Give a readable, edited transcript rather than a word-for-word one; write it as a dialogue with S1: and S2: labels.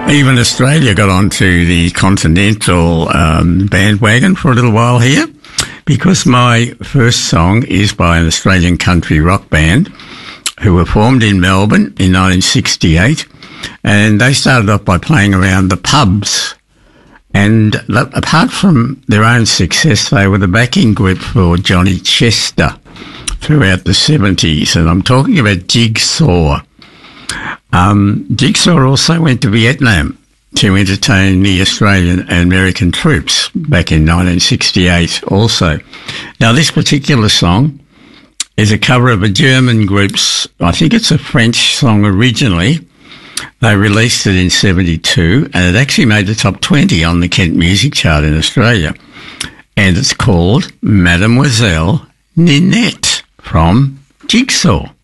S1: Even Australia got onto the continental bandwagon for a little while here, because my first song is by an Australian country rock band who were formed in Melbourne in 1968, and they started off by playing around the pubs. And apart from their own success, they were the backing group for Johnny Chester throughout the 70s, and I'm talking about Jigsaw. Jigsaw also went to Vietnam to entertain the Australian and American troops back in 1968 also. Now, this particular song is a cover of a German group's, I think it's a French song originally. They released it in 72, and it actually made the top 20 on the Kent Music Chart in Australia. And it's called Mademoiselle Ninette from Jigsaw.